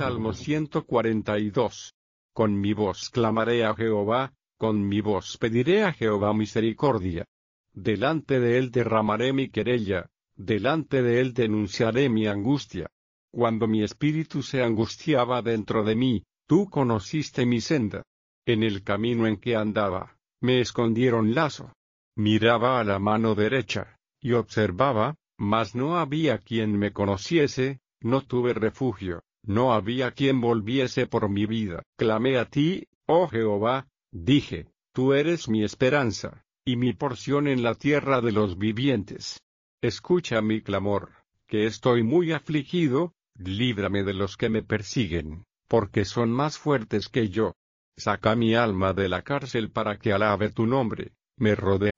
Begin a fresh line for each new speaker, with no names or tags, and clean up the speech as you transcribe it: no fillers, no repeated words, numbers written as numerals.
Salmo 142. Con mi voz clamaré a Jehová, con mi voz pediré a Jehová misericordia. Delante de él derramaré mi querella, delante de él denunciaré mi angustia. Cuando mi espíritu se angustiaba dentro de mí, tú conociste mi senda. En el camino en que andaba, me escondieron lazo. Miraba a la mano derecha, y observaba, mas no había quien me conociese, no tuve refugio, no había quien volviese por mi vida. Clamé a ti, oh Jehová, dije, tú eres mi esperanza, y mi porción en la tierra de los vivientes. Escucha mi clamor, que estoy muy afligido, líbrame de los que me persiguen, porque son más fuertes que yo. Saca mi alma de la cárcel para que alabe tu nombre, me rodea